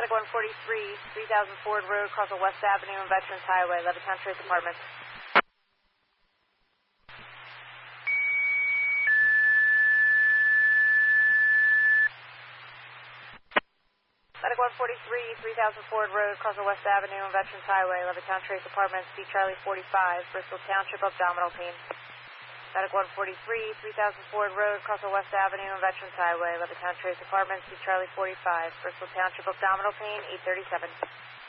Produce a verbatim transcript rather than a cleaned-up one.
Medic one forty-three, three thousand Ford Road, Crossville West Avenue and Veterans Highway, Levittown Trace Apartments. Medic one forty-three, three thousand Ford Road, Crossville West Avenue and Veterans Highway, Levittown Trace Apartments, B Charlie forty-five, Bristol Township, abdominal pain. Medic one forty-three, three thousand Ford Road, Crossville West Avenue and Veterans Highway, Levittown Trace Apartments, B Charlie forty-five, Bristol Township, abdominal pain, eight thirty-seven.